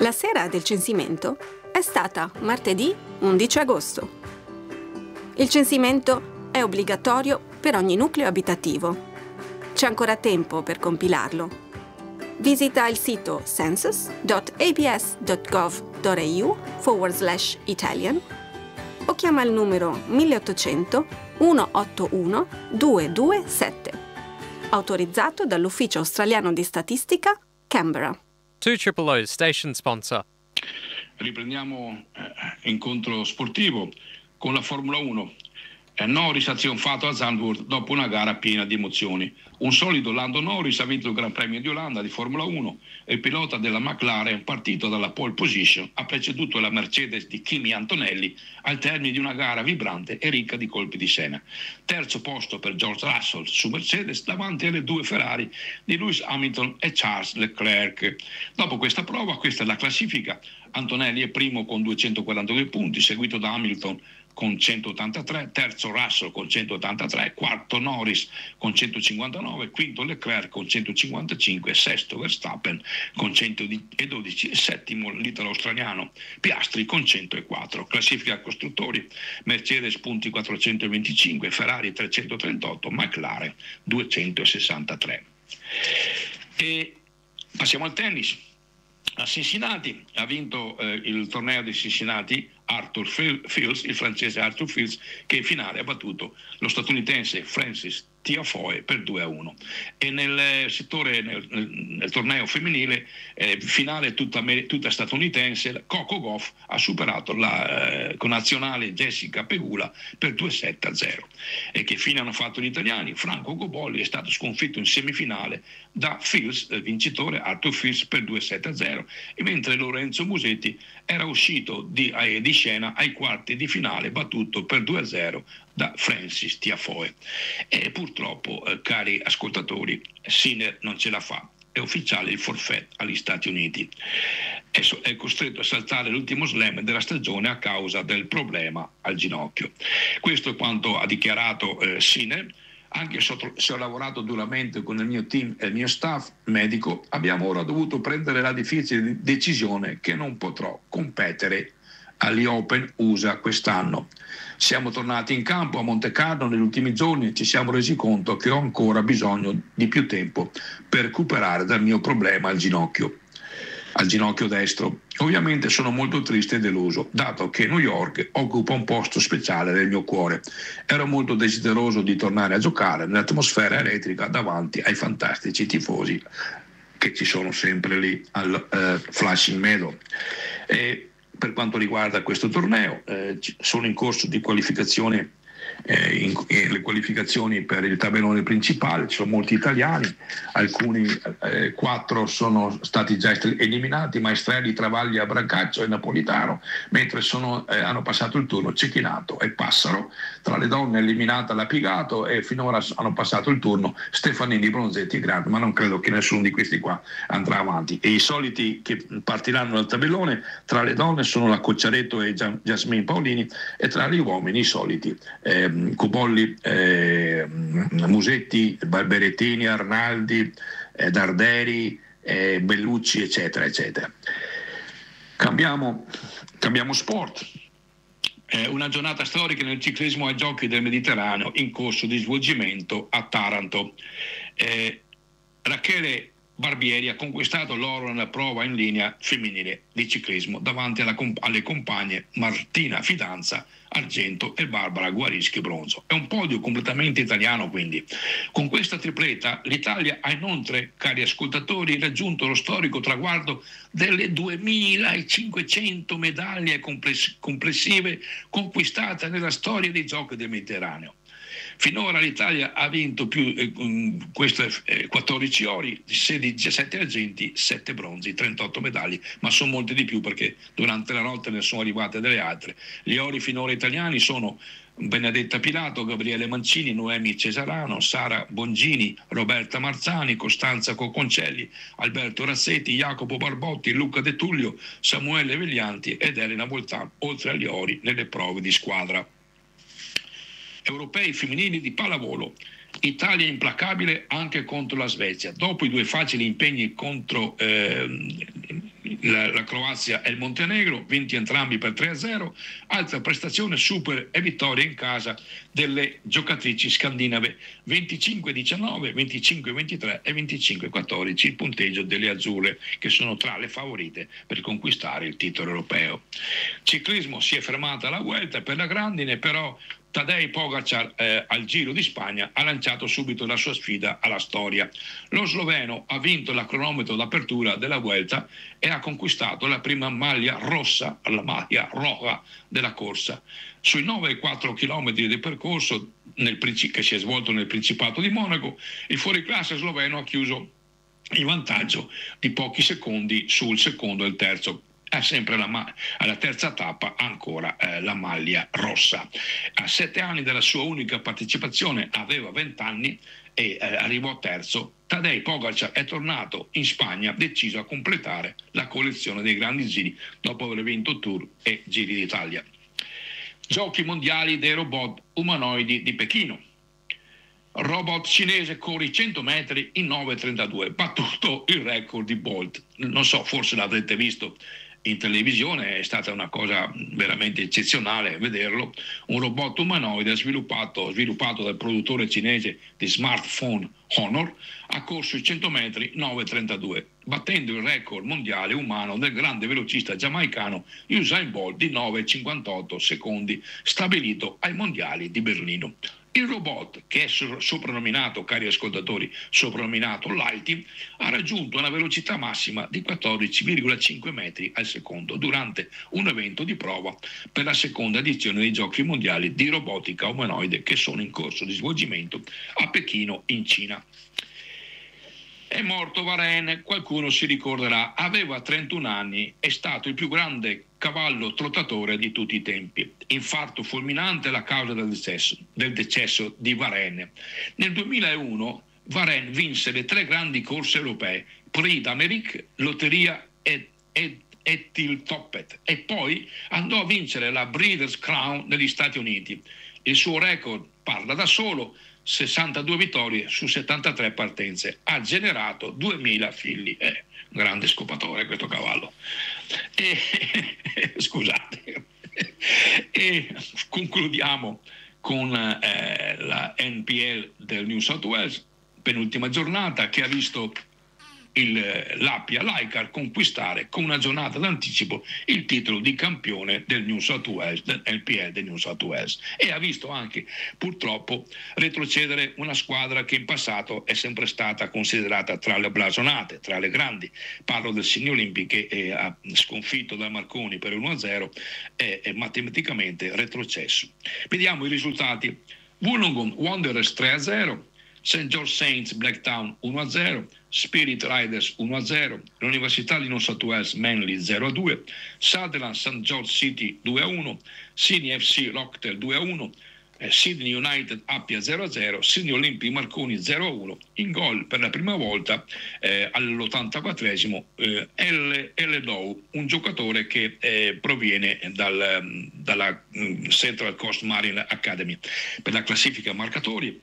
La sera del censimento è stata martedì 11 agosto. Il censimento è obbligatorio per ogni nucleo abitativo. C'è ancora tempo per compilarlo. Visita il sito census.abs.gov.au/Italian o chiama il numero 1800 181 227. Autorizzato dall'Ufficio Australiano di Statistica, Canberra. 2OOO station sponsor. Riprendiamo incontro sportivo con la Formula 1. Norris ha trionfato a Zandvoort dopo una gara piena di emozioni. Un solido Lando Norris ha vinto il Gran Premio di Olanda di Formula 1 e il pilota della McLaren, partito dalla pole position, ha preceduto la Mercedes di Kimi Antonelli al termine di una gara vibrante e ricca di colpi di scena. Terzo posto per George Russell su Mercedes davanti alle due Ferrari di Lewis Hamilton e Charles Leclerc. Dopo questa prova, questa è la classifica. Antonelli è primo con 242 punti, seguito da Hamilton con 183, terzo Russell con 183, quarto Norris con 159, quinto Leclerc con 155, sesto Verstappen con 112 e settimo l'italo-australiano Piastri con 104. Classifica costruttori: Mercedes punti 425, Ferrari 338, McLaren 263. E passiamo al tennis. A Cincinnati ha vinto il torneo di Cincinnati Arthur Fils, il francese Arthur Fils, che in finale ha battuto lo statunitense Francis Tiafoe per 2-1. E nel settore, nel torneo femminile, finale tutta statunitense, Coco Gauff ha superato la connazionale Jessica Pegula per 2-7-0. E che fine hanno fatto gli italiani? Franco Cobolli è stato sconfitto in semifinale da Fils, vincitore Arthur Fils, per 2-7-0, e mentre Lorenzo Musetti era uscito di scena ai quarti di finale, battuto per 2-0 da Francis Tiafoe. E purtroppo, cari ascoltatori, Sinner non ce la fa. È ufficiale il forfait agli Stati Uniti. È costretto a saltare l'ultimo slam della stagione a causa del problema al ginocchio. Questo è quanto ha dichiarato Sinner. Anche se ho lavorato duramente con il mio team e il mio staff medico, abbiamo ora dovuto prendere la difficile decisione che non potrò competere agli Open USA quest'anno. Siamo tornati in campo a Monte Carlo negli ultimi giorni e ci siamo resi conto che ho ancora bisogno di più tempo per recuperare dal mio problema al ginocchio destro. Ovviamente sono molto triste e deluso, dato che New York occupa un posto speciale nel mio cuore. Ero molto desideroso di tornare a giocare nell'atmosfera elettrica davanti ai fantastici tifosi che ci sono sempre lì al Flushing Meadow. E per quanto riguarda questo torneo, sono in corso di qualificazione, le qualificazioni per il tabellone principale. Ci sono molti italiani, alcuni 4 sono stati già eliminati: Maestrelli, Travaglia, Brancaccio e Napolitano, mentre hanno passato il turno Cecchinato e Passaro. Tra le donne eliminata la Pigato e finora hanno passato il turno Stefanini, Bronzetti e Grant, ma non credo che nessuno di questi qua andrà avanti. E i soliti che partiranno dal tabellone tra le donne sono la Cocciaretto e Jasmine Paolini, e tra gli uomini i soliti Cubolli, Musetti, Barberettini, Arnaldi, Darderi, Bellucci, eccetera eccetera. Cambiamo sport. Una giornata storica nel ciclismo ai Giochi del Mediterraneo in corso di svolgimento a Taranto. Rachele Barbieri ha conquistato l'oro nella prova in linea femminile di ciclismo davanti alle compagne Martina Fidanza, argento, e Barbara Guarischi, bronzo. È un podio completamente italiano, quindi. Con questa tripletta l'Italia ha inoltre, cari ascoltatori, raggiunto lo storico traguardo delle 2500 medaglie complessive conquistate nella storia dei Giochi del Mediterraneo. Finora l'Italia ha vinto queste 14 ori, 17 argenti, 7 bronzi, 38 medaglie, ma sono molte di più perché durante la notte ne sono arrivate delle altre. Gli ori finora italiani sono Benedetta Pilato, Gabriele Mancini, Noemi Cesarano, Sara Bongini, Roberta Marzani, Costanza Cocconcelli, Alberto Razzetti, Jacopo Barbotti, Luca De Tullio, Samuele Veglianti ed Elena Boltan, oltre agli ori nelle prove di squadra. Europei femminili di pallavolo. Italia implacabile anche contro la Svezia. Dopo i 2 facili impegni contro la Croazia e il Montenegro, vinti entrambi per 3-0, altra prestazione super e vittoria in casa delle giocatrici scandinave, 25-19, 25-23 e 25-14 il punteggio delle azzurre, che sono tra le favorite per conquistare il titolo europeo. Ciclismo, si è fermata la Vuelta per la grandine, però Tadej Pogacar al Giro di Spagna ha lanciato subito la sua sfida alla storia. Lo sloveno ha vinto la cronometro d'apertura della Vuelta e ha conquistato la prima maglia rossa, la maglia roja della corsa. Sui 9,4 km di percorso che si è svolto nel Principato di Monaco, il fuoriclasse sloveno ha chiuso in vantaggio di pochi secondi sul secondo e il terzo. Ha sempre alla terza tappa ancora la maglia rossa. A 7 anni dalla sua unica partecipazione, aveva 20 anni e arrivò terzo. Tadej Pogacar è tornato in Spagna deciso a completare la collezione dei grandi giri dopo aver vinto Tour e Giri d'Italia. Giochi mondiali dei robot umanoidi di Pechino. Robot cinese corre i 100 metri in 9,32, battuto il record di Bolt. Non so, forse l'avrete visto in televisione, è stata una cosa veramente eccezionale vederlo. Un robot umanoide sviluppato dal produttore cinese di smartphone Honor ha corso i 100 metri 9,32, battendo il record mondiale umano del grande velocista giamaicano Usain Bolt di 9,58 secondi, stabilito ai mondiali di Berlino. Il robot, che è soprannominato, cari ascoltatori, soprannominato Lighty, ha raggiunto una velocità massima di 14,5 metri al secondo durante un evento di prova per la seconda edizione dei Giochi mondiali di robotica umanoide che sono in corso di svolgimento a Pechino, in Cina. È morto Varenne, qualcuno si ricorderà, aveva 31 anni, è stato il più grande cavallo trottatore di tutti i tempi. Infarto fulminante è la causa del decesso di Varenne. Nel 2001 Varenne vinse le 3 grandi corse europee, Prix d'Amérique, Lotteria e Tiltoppet, e poi andò a vincere la Breeders' Crown negli Stati Uniti. Il suo record parla da solo: 62 vittorie su 73 partenze, ha generato 2000 figli. Un grande scopatore questo cavallo. Scusate. E concludiamo con la NPL del New South Wales, penultima giornata, che ha visto l'Appia Leichardt conquistare con una giornata d'anticipo il titolo di campione del New South Wales, del NPL del New South Wales, e ha visto anche purtroppo retrocedere una squadra che in passato è sempre stata considerata tra le blasonate, tra le grandi. Parlo del Sydney Olympic, che ha sconfitto da Marconi per 1-0, è matematicamente retrocesso. Vediamo i risultati. Wollongong Wanderers 3-0, St. George Saints Blacktown 1-0, Spirit Riders 1-0, l'Università di New South Wales Manly 0-2, Sutherland St. George City 2-1, Sydney FC Rockdale 2-1, Sydney United Appia 0-0, Sydney Olympic Marconi 0-1, in gol per la prima volta all'84esimo L. Dow, un giocatore che proviene dalla Central Coast Marine Academy. Per la classifica marcatori,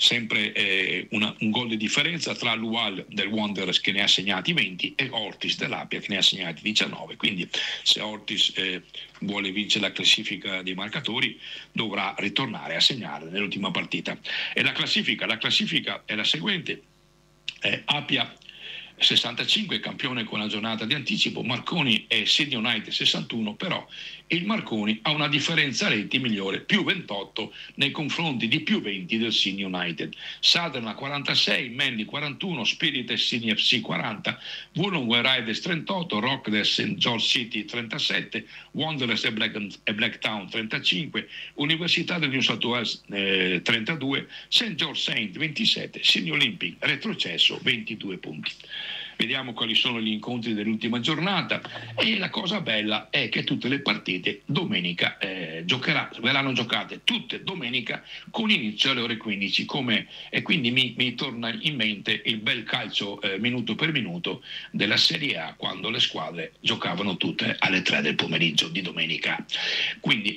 sempre un gol di differenza tra Lual del Wanderers, che ne ha segnati 20, e Ortiz dell'Appia, che ne ha segnati 19. Quindi se Ortiz vuole vincere la classifica dei marcatori, dovrà ritornare a segnare nell'ultima partita. E la classifica è la seguente: Appia 65, campione con la giornata di anticipo, Marconi e Sydney United 61, però il Marconi ha una differenza reti migliore, più 28 nei confronti di più 20 del Sydney United. Sutherland 46, Manly 41, Spirit e Sydney FC 40, Wollongong Riders 38, Rockdale St. George City 37, Wanderers e Blacktown 35, Università del New South Wales 32, St. George Saint 27, Sydney Olympic retrocesso 22 punti. Vediamo quali sono gli incontri dell'ultima giornata, e la cosa bella è che tutte le partite domenica verranno giocate tutte domenica con inizio alle ore 15, e quindi mi torna in mente il bel calcio minuto per minuto della Serie A, quando le squadre giocavano tutte alle 3 del pomeriggio di domenica. Quindi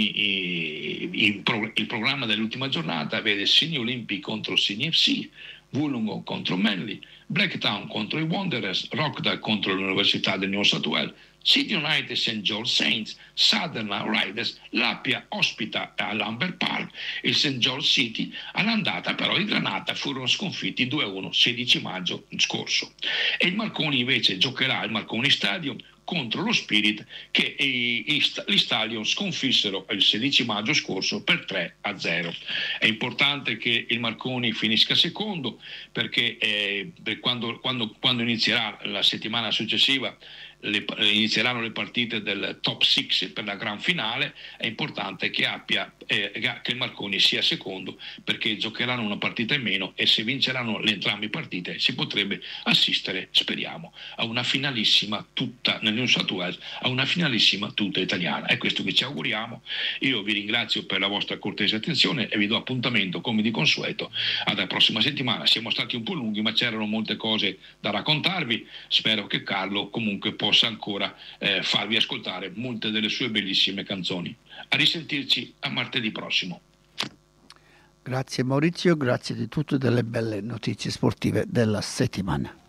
il programma dell'ultima giornata vede Sydney Olympic contro Sydney FC, Wollongong contro Manly, Blacktown contro i Wanderers, Rockdale contro l'Università del New South Wales, City United St. George Saints, Southern Riders, l'Appia ospita all'Amber Park, il St. George City. All'andata però i Granata furono sconfitti 2-1 16 maggio scorso, e il Marconi invece giocherà al Marconi Stadium contro lo Spirit, che gli Stallion sconfissero il 16 maggio scorso per 3-0. È importante che il Marconi finisca secondo, perché quando inizierà la settimana successiva inizieranno le partite del top 6 per la gran finale. È importante che il Marconi sia secondo, perché giocheranno una partita in meno, e se vinceranno le entrambe partite si potrebbe assistere, speriamo, a una finalissima tutta nel New South Wales, a una finalissima tutta italiana. È questo che ci auguriamo. Io vi ringrazio per la vostra cortese attenzione e vi do appuntamento, come di consueto, alla prossima settimana. Siamo stati un po' lunghi, ma c'erano molte cose da raccontarvi. Spero che Carlo comunque possa ancora farvi ascoltare molte delle sue bellissime canzoni. A risentirci a martedì prossimo. Grazie Maurizio, grazie di tutte delle belle notizie sportive della settimana.